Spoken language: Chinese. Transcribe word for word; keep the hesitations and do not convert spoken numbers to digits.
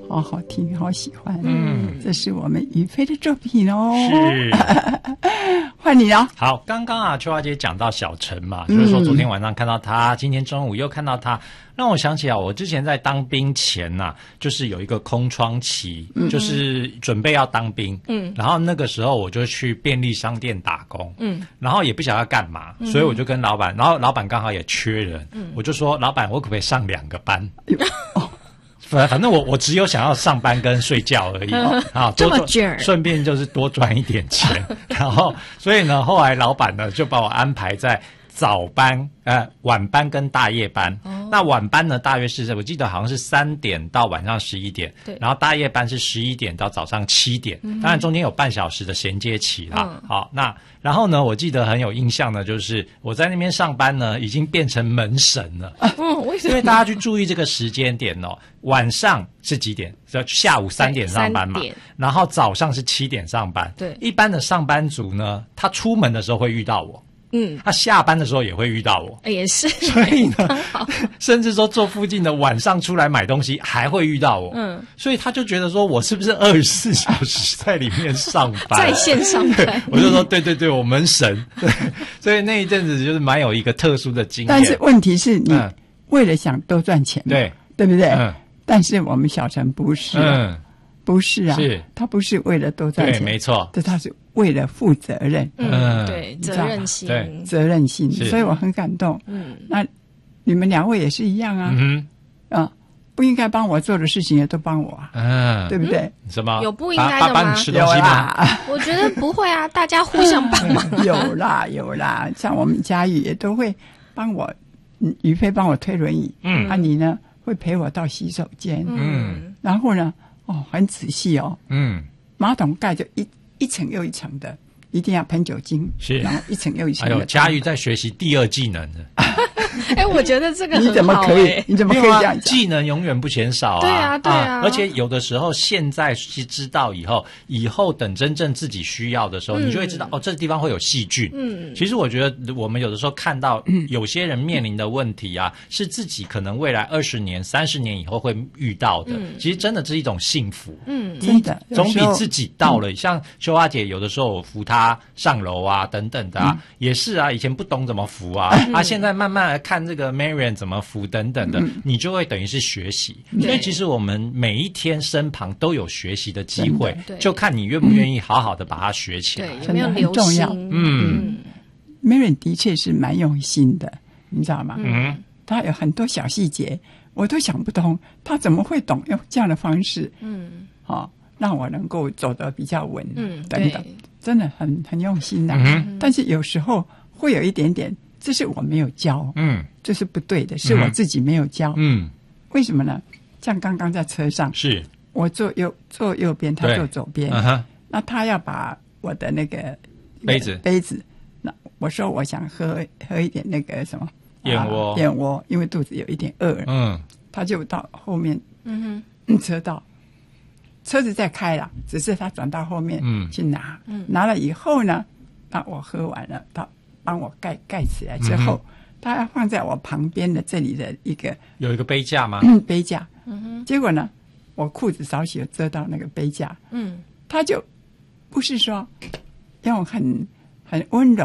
好好听，好喜欢。 嗯， 这是我们于飞的作品哦。 是， 换你了。 好，刚刚啊，秋华姐讲到小陈嘛，就是说昨天晚上看到他，今天中午又看到他，让我想起啊，我之前在当兵前呐、啊，就是有一个空窗期，嗯、就是准备要当兵，嗯，然后那个时候我就去便利商店打工，嗯，然后也不晓得要干嘛，嗯、所以我就跟老板，然后老板刚好也缺人，嗯，我就说老板，我可不可以上两个班？哦反反正我我只有想要上班跟睡觉而已啊， 这么卷， 顺便就是多赚一点钱，然后所以呢，后来老板呢就把我安排在早班、呃晚班跟大夜班。哦、那晚班呢，大约是我记得好像是三点到晚上十一点，对，然后大夜班是十一点到早上七点，嗯、当然中间有半小时的衔接期啦。嗯、好，那然后呢，我记得很有印象的就是我在那边上班呢，已经变成门神了。 嗯，为什么？ 因为大家去注意这个时间点哦，晚上是几点？下午三点上班嘛，然后早上是七点上班。对，一般的上班族呢，他出门的时候会遇到我。嗯，他下班的时候也会遇到我， 也是， 所以呢，甚至说坐附近的晚上出来买东西还会遇到我，嗯，所以他就觉得说我是不是二十四小时在里面上班， 在线上班？ 我就说对对对，我们神，对，所以那一阵子就是蛮有一个特殊的经验。 但是问题是你为了想多赚钱， 对、嗯、 对不对？ 嗯， 但是我们小陈不是、啊，嗯，不是啊， 是他不是为了多赚钱， 对，没错， 这他是为了负责任， 嗯，对，责任心， 对， 责任心，所以我很感动。嗯，那你们两位也是一样啊，嗯啊，不应该帮我做的事情也都帮我啊，嗯，对不对？ 什么有不应该的吗？ 帮你吃东西吗？ 我觉得不会啊，大家互相帮忙。 有啦有啦，像我们家玉也都会帮我，嗯，于飞帮我推轮椅，嗯，啊你呢会陪我到洗手间，嗯，然后呢，哦，很仔细哦，嗯，马桶盖就一。一层又一层的，一定要喷酒精， 是， 然后一层又一层的。 还有佳玉在学习第二技能的。 哎，我觉得这个很好、欸、 你怎么可以？你怎么可以这样讲？ 技能永远不嫌少啊！ 对啊，对啊。 啊而且有的时候，现在是知道以后，以后等真正自己需要的时候，嗯、你就会知道哦，这个地方会有细菌。嗯，其实我觉得我们有的时候看到有些人面临的问题啊，嗯、是自己可能未来二十年、三十年以后会遇到的。嗯、其实真的是一种幸福。嗯， 真的， 总比自己到了。嗯、像秋花姐有的时候我扶她上楼啊，等等的啊，嗯、也是啊，以前不懂怎么扶啊，嗯、啊，现在慢慢来看这个 Marian 怎么扶等等的，嗯、你就会等于是学习。所以其实我们每一天身旁都有学习的机会，就看你愿不愿意好好的把它学起来。 对，有没有留心？ 嗯 ，Marian 的确是蛮用心的，你知道吗？嗯，他有很多小细节，我都想不通，他怎么会懂用这样的方式？嗯，哦，让我能够走得比较稳，嗯，等等，真的很很用心的、啊。嗯，但是有时候会有一点点，这是我没有教，嗯，这是不对的，是我自己没有教，嗯，为什么呢？像刚刚在车上， 是我坐右坐右边，他坐左边，uh-huh. 那他要把我的那个杯子杯子，那我说我想喝喝一点那个什么燕窝、 啊、燕窝，因为肚子有一点饿，嗯，他就到后面，嗯哼，车道，车子在开了，只是他转到后面，嗯，去拿，嗯，拿了以后呢，那我喝完了，他帮我盖盖起来之后。嗯，他要放在我旁边的这里的一个有一个杯架吗？ 嗯，杯架。嗯哼。结果呢，我裤子少许有遮到那个杯架。嗯。他就不是说用很很温柔。